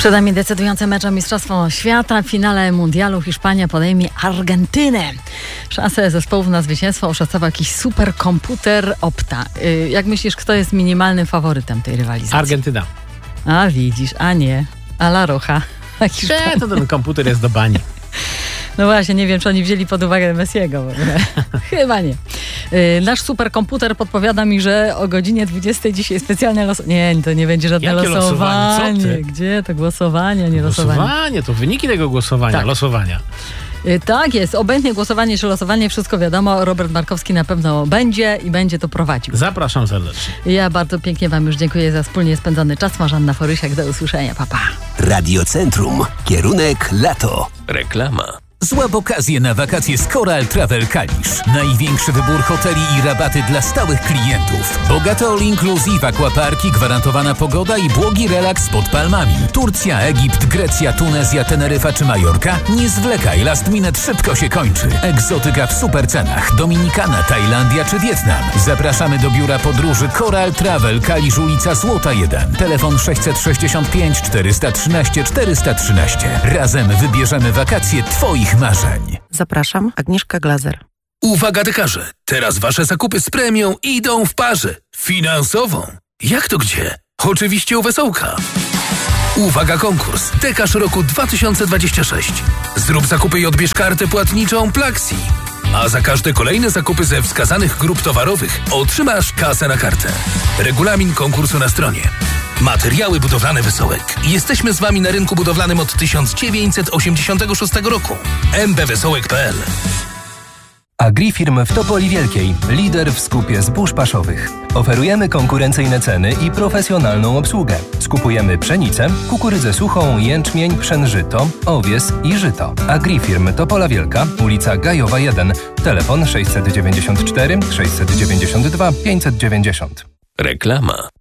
Przed nami decydujące mecze Mistrzostwo Świata. W finale mundialu Hiszpania podejmie Argentynę. Szanse zespołów na zwycięstwo oszacował jakiś superkomputer Opta. Jak myślisz, kto jest minimalnym faworytem tej rywalizacji? Argentyna. A widzisz, a nie. A La Roja. To ten komputer jest do bani. No właśnie, nie wiem, czy oni wzięli pod uwagę Messiego. Chyba nie. Nasz superkomputer podpowiada mi, że o godzinie 20 dzisiaj specjalne losowanie. Nie, to nie będzie żadne Jakie losowanie. Co ty? Gdzie to głosowanie, nie losowanie? Głosowanie, to wyniki tego głosowania, Tak. losowania. Tak jest, obojętnie głosowanie czy losowanie, wszystko wiadomo. Robert Markowski na pewno będzie i będzie to prowadził. Zapraszam serdecznie. Ja bardzo pięknie wam już dziękuję za wspólnie spędzony czas. Marzanna Forysiak, do usłyszenia, pa pa. Radiocentrum. Kierunek lato. Reklama. Złap okazję na wakacje z Coral Travel Kalisz. Największy wybór hoteli i rabaty dla stałych klientów. Bogate all-inclusive aquaparki, gwarantowana pogoda i błogi relaks pod palmami. Turcja, Egipt, Grecja, Tunezja, Teneryfa czy Majorka? Nie zwlekaj, last minute szybko się kończy. Egzotyka w super cenach. Dominikana, Tajlandia czy Wietnam. Zapraszamy do biura podróży Coral Travel Kalisz, ulica Złota 1. Telefon 665 413 413. Razem wybierzemy wakacje twoich marzeń. Zapraszam, Agnieszka Glazer. Uwaga dekarze, teraz wasze zakupy z premią idą w parze. Finansową. Jak to gdzie? Oczywiście u Wesołka. Uwaga konkurs. Dekarz roku 2026. Zrób zakupy i odbierz kartę płatniczą Plaxi. A za każde kolejne zakupy ze wskazanych grup towarowych otrzymasz kasę na kartę. Regulamin konkursu na stronie. Materiały budowlane Wesołek. Jesteśmy z wami na rynku budowlanym od 1986 roku. mbwesołek.pl. Agrifirm w Topoli Wielkiej. Lider w skupie zbóż paszowych. Oferujemy konkurencyjne ceny i profesjonalną obsługę. Skupujemy pszenicę, kukurydzę suchą, jęczmień, pszenżyto, owies i żyto. Agrifirm Topola Wielka, ulica Gajowa 1. Telefon 694 692 590. Reklama.